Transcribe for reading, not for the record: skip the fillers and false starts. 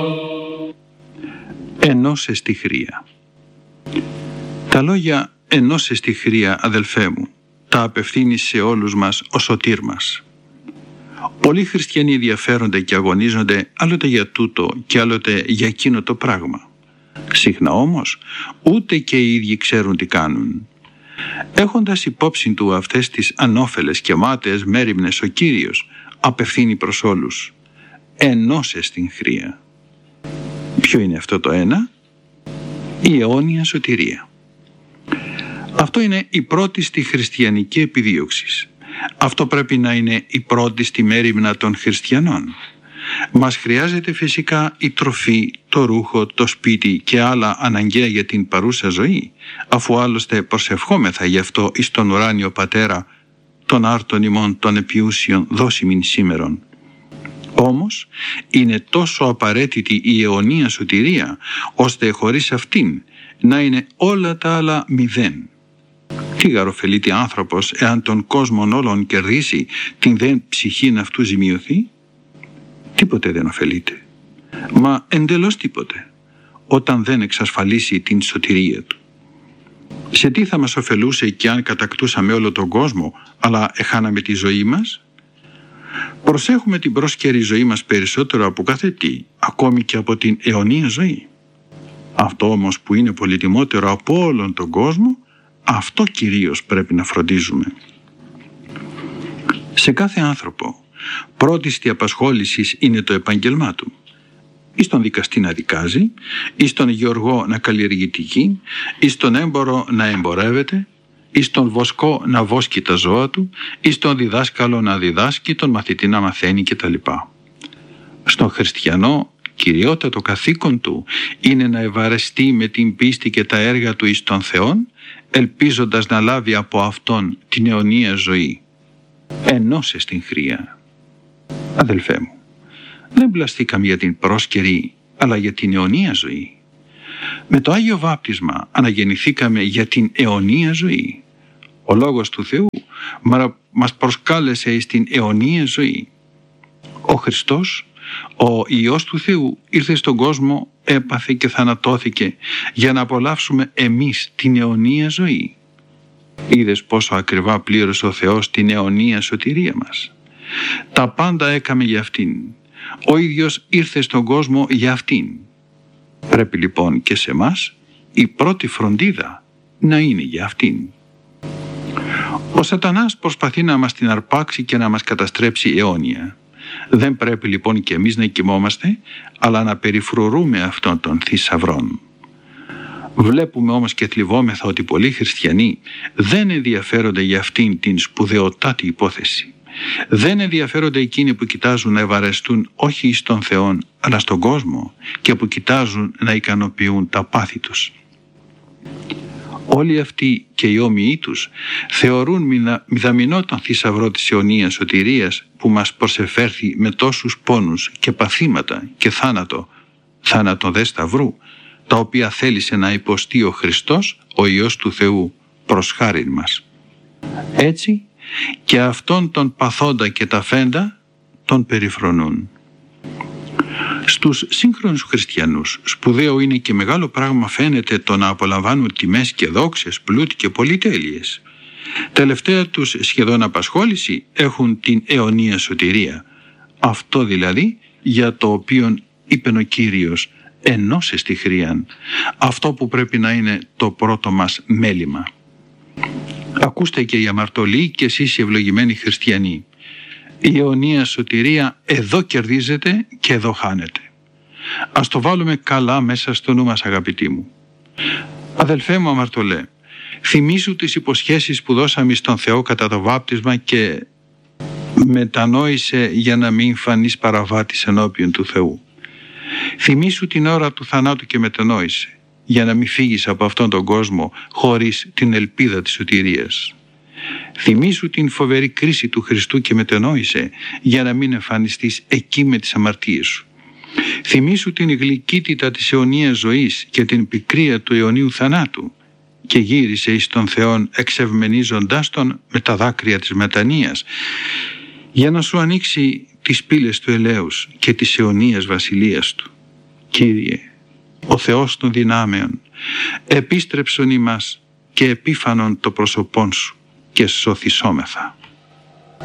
Ενώσε στη Χρία. Τα λόγια «ενώσε στη Χρία, αδελφέ μου», τα απευθύνει σε όλους μας ο σωτήρ μας. Πολλοί χριστιανοί ενδιαφέρονται και αγωνίζονται άλλοτε για τούτο και άλλοτε για εκείνο το πράγμα. Συχνά όμως ούτε και οι ίδιοι ξέρουν τι κάνουν. Έχοντας υπόψη του αυτές τις ανώφελες και μάταιες μέριμνες, ο Κύριος απευθύνει προς όλους: ενώσε στην Χρία. Ποιο είναι αυτό το ένα? Η αιώνια σωτηρία. Αυτό είναι η πρώτη στη χριστιανική επιδίωξη. Αυτό πρέπει να είναι η πρώτη στη μέριμνα των χριστιανών. Μας χρειάζεται φυσικά η τροφή, το ρούχο, το σπίτι και άλλα αναγκαία για την παρούσα ζωή, αφού άλλωστε προσευχόμεθα γι' αυτό εις τον ουράνιο Πατέρα, των άρτων ημών των επιούσιων δώσιμην σήμερον. Όμως είναι τόσο απαραίτητη η αιωνία σωτηρία, ώστε χωρίς αυτήν να είναι όλα τα άλλα μηδέν. Τι γαροφελείται άνθρωπος εάν τον κόσμον όλων κερδίσει, την δε ψυχήν αυτού ζημιωθεί? Τίποτε δεν ωφελείται. Μα εντελώς τίποτε, όταν δεν εξασφαλίσει την σωτηρία του. Σε τι θα μας ωφελούσε και αν κατακτούσαμε όλο τον κόσμο, αλλά εχάναμε τη ζωή μας? Προσέχουμε την πρόσκαιρη ζωή μας περισσότερο από κάθε τι, ακόμη και από την αιωνία ζωή. Αυτό όμως που είναι πολυτιμότερο από όλον τον κόσμο, αυτό κυρίως πρέπει να φροντίζουμε. Σε κάθε άνθρωπο πρώτιστη απασχόλησης είναι το επάγγελμά του. Εις τον δικαστή να δικάζει, εις τον γεωργό να καλλιεργεί τη γη, εις τον έμπορο να εμπορεύεται, εις τον βοσκό να βόσκει τα ζώα του, εις τον διδάσκαλο να διδάσκει, τον μαθητή να μαθαίνει κτλ. Στον χριστιανό κυριότατο καθήκον του είναι να ευαρεστεί με την πίστη και τα έργα του εις τον Θεόν, ελπίζοντας να λάβει από Αυτόν την αιωνία ζωή. Ενώσε στην Χρία. Αδελφέ μου, δεν πλαστήκαμε για την πρόσκαιρη, αλλά για την αιωνία ζωή. Με το Άγιο Βάπτισμα αναγεννηθήκαμε για την αιωνία ζωή. Ο Λόγος του Θεού μας προσκάλεσε στην αιωνία ζωή. Ο Χριστός, ο Υιός του Θεού, ήρθε στον κόσμο, έπαθε και θανατώθηκε για να απολαύσουμε εμείς την αιωνία ζωή. Είδες πόσο ακριβά πλήρωσε ο Θεός την αιωνία σωτηρία μας? Τα πάντα έκαμε για Αυτήν. Ο ίδιος ήρθε στον κόσμο για Αυτήν. Πρέπει λοιπόν και σε μας η πρώτη φροντίδα να είναι για Αυτήν. Ο Σατανάς προσπαθεί να μας την αρπάξει και να μας καταστρέψει αιώνια. Δεν πρέπει λοιπόν και εμείς να κοιμόμαστε, αλλά να περιφρουρούμε αυτόν τον θησαυρόν. Βλέπουμε όμως και θλιβόμεθα ότι πολλοί χριστιανοί δεν ενδιαφέρονται για αυτήν την σπουδαιοτάτη υπόθεση. Δεν ενδιαφέρονται εκείνοι που κοιτάζουν να ευαρεστούν όχι εις τον Θεόν, αλλά στον κόσμο, και που κοιτάζουν να ικανοποιούν τα πάθη τους. Όλοι αυτοί και οι όμοιοι τους θεωρούν μηδαμινό τον θησαυρό της αιωνίας σωτηρίας που μας προσεφέρθη με τόσους πόνους και παθήματα και θάνατο δε σταυρού, τα οποία θέλησε να υποστεί ο Χριστός, ο Υιός του Θεού, προς χάριν μας. Έτσι και αυτόν τον παθόντα και ταφέντα τον περιφρονούν. Στους σύγχρονους χριστιανούς σπουδαίο είναι και μεγάλο πράγμα φαίνεται το να απολαμβάνουν τιμές και δόξες, πλούτη και πολυτέλειες. Τελευταία τους σχεδόν απασχόληση έχουν την αιωνία σωτηρία. Αυτό δηλαδή για το οποίο είπε ο Κύριος: ενώσε στη Χρίαν. Αυτό που πρέπει να είναι το πρώτο μας μέλημα. Ακούστε και οι αμαρτωλοί και εσείς οι ευλογημένοι χριστιανοί. Η αιωνία σωτηρία εδώ κερδίζεται και εδώ χάνεται. Ας το βάλουμε καλά μέσα στο νου μας, αγαπητοί μου. Αδελφέ μου αμαρτωλέ, θυμήσου τις υποσχέσεις που δώσαμε στον Θεό κατά το βάπτισμα και μετανόησε για να μην φανείς παραβάτης ενώπιον του Θεού. Θυμήσου την ώρα του θανάτου και μετανόησε για να μην φύγεις από αυτόν τον κόσμο χωρίς την ελπίδα της σωτηρίας. Θυμήσου την φοβερή κρίση του Χριστού και μετανόησε για να μην εμφανιστείς εκεί με τις αμαρτίες σου. Θυμήσου την γλυκύτητα της αιωνίας ζωής και την πικρία του αιωνίου θανάτου και γύρισε εις τον Θεόν εξευμενίζοντάς τον με τα δάκρυα της μετανοίας για να σου ανοίξει τις πύλες του ελέους και της αιωνίας βασιλείας του. Κύριε, ο Θεός των δυνάμεων, επίστρεψον ημάς και επίφανον το πρόσωπόν σου και σωθησόμεθα.